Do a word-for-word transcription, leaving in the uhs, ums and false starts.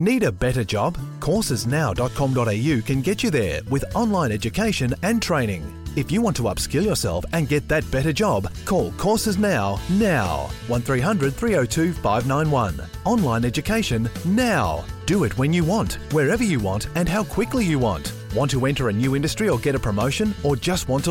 Need a better job? courses now dot com dot a u can get you there with online education and training. If you want to upskill yourself and get that better job, call Courses Now, now. one three hundred three oh two five nine one. Online education now. Do it when you want, wherever you want and how quickly you want. Want to enter a new industry or get a promotion, or just want to